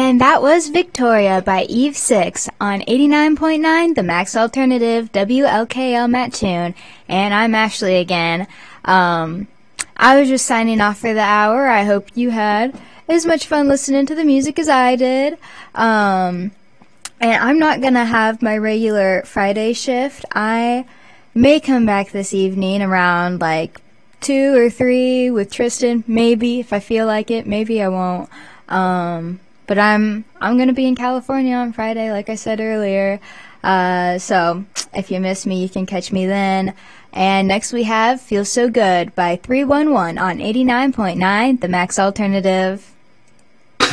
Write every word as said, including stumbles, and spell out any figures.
And that was Victoria by Eve Six on eighty-nine point nine, the Max Alternative, W L K L Mattoon. And I'm Ashley again. Um, I was just signing off for the hour. I hope you had as much fun listening to the music as I did. Um, and I'm not going to have my regular Friday shift. I may come back this evening around like two or three with Tristan. Maybe, if I feel like it. Maybe I won't. Um... But I'm I'm going to be in California on Friday, like I said earlier. Uh, so if you miss me, you can catch me then. And next we have Feel So Good by three one one on eighty-nine point nine, the Max Alternative.